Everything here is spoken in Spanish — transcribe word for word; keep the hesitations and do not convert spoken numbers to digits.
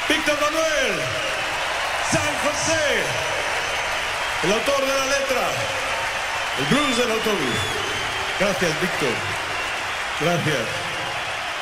Víctor Manuel, San José, el autor de la letra, el blues del autobús. Gracias, Víctor. Gracias.